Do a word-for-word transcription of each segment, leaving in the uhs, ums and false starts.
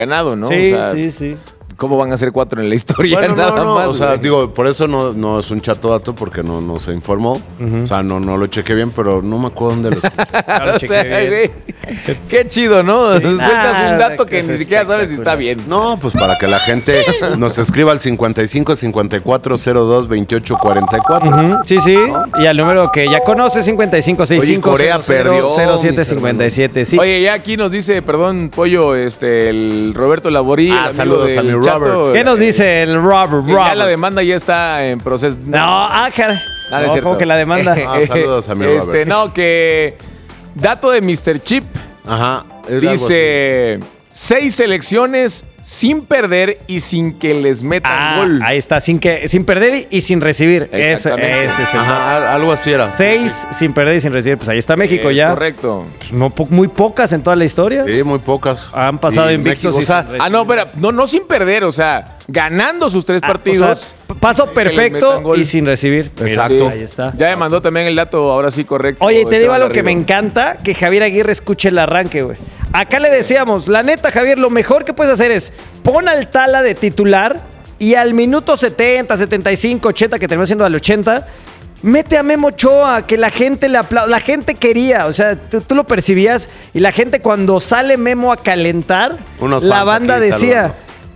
ganado, ¿no? Sí, o sea, sí, sí. ¿Cómo van a ser cuatro en la historia? Bueno, Nada no, no, más, o sea, güey. digo, por eso no, no es un chato dato porque no, no se informó. Uh-huh. O sea, no, no lo chequé bien, pero no me acuerdo dónde lo escuché. O sea, güey, qué chido, ¿no? Sí. Sueltas un dato que ni siquiera sabes si está bien. No, pues para que la gente nos escriba al cincuenta y cinco, cincuenta y cuatro, cero dos, veintiocho, cuarenta y cuatro. Uh-huh. Sí, sí. ¿No? Y al número que ya conoce, cincuenta y cinco, sesenta y cinco, Oye, Corea perdió, cero siete cincuenta y siete. Sí. Oye, ya aquí nos dice, perdón, Pollo, este, el Roberto Laborí. Ah, saludos a mi Robert. ¿Qué nos dice el Robert? Que ya la demanda ya está en proceso. No, ah, cara. Ah, no, no, como que la demanda. Ah, saludos a mi Robert. Este, no, que dato de mister Chip. Ajá. Dice seis selecciones sin perder y sin que les metan ah, gol. Ahí está, sin que sin perder y sin recibir. Ese, ese es el Ajá, algo así era. Seis sin perder y sin recibir. Pues ahí está México es ya. Correcto. Pues no, muy pocas en toda la historia. Sí, muy pocas. Han pasado y invictos. México, y o sea, ah, no, espera, no, no sin perder, o sea, ganando sus tres ah, partidos. O sea, paso perfecto y sin recibir. Exacto. Sí. Ahí está. Ya me mandó también el dato, ahora sí, correcto. Oye, te digo algo Garrido. que me encanta, que Javier Aguirre escuche el arranque, güey. Acá le decíamos, la neta, Javier, lo mejor que puedes hacer es pon al Tala de titular y al minuto setenta, setenta y cinco, ochenta, que terminó siendo al ochenta, mete a Memo Ochoa, que la gente le aplaude. La gente quería, o sea, tú, tú lo percibías y la gente cuando sale Memo a calentar, Unos la fans banda aquí decía,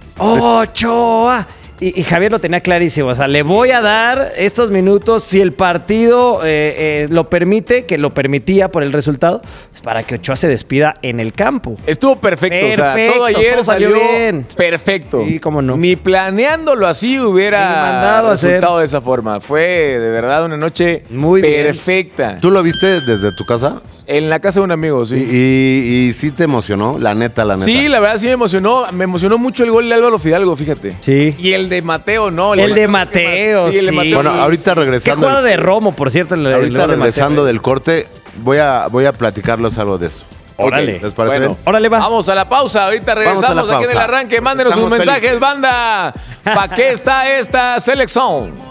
Ochoa. Y, y Javier lo tenía clarísimo, o sea, le voy a dar estos minutos si el partido eh, eh, lo permite, que lo permitía por el resultado, pues para que Ochoa se despida en el campo. Estuvo perfecto, Perfecto, o sea, todo ayer todo salió salió bien. perfecto. Sí, cómo no. Ni planeándolo así hubiera Ni mandado a resultado hacer. de esa forma. Fue de verdad una noche Muy bien. perfecta. ¿Tú lo viste desde tu casa? En la casa de un amigo, sí. Y, y, y sí te emocionó, la neta, la neta. Sí, la verdad sí me emocionó. Me emocionó mucho el gol de Álvaro Fidalgo, fíjate. Sí. Y el de Mateo, ¿no? El de Mateo, Sí, el de sí. Mateo. Bueno, ahorita Qué regresando. jugada de Romo, por cierto. El, el Ahorita gol de regresando Mateo. del corte, voy a, voy a platicarles algo de esto. Órale. ¿Les parece Bueno. bien? Órale, va. Vamos a la pausa, ahorita Vamos a la regresamos aquí en el pausa. arranque. Mándenos sus Estamos mensajes, felices. banda. ¿Para qué está esta selección?